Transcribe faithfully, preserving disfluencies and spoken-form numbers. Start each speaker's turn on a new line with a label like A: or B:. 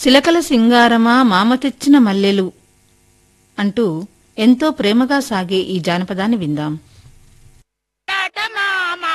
A: సిలకల సింగారమా మామ తెచ్చిన మల్లెలు అంటూ ఎంతో ప్రేమగా సాగే ఈ జానపదాన్ని విందాం.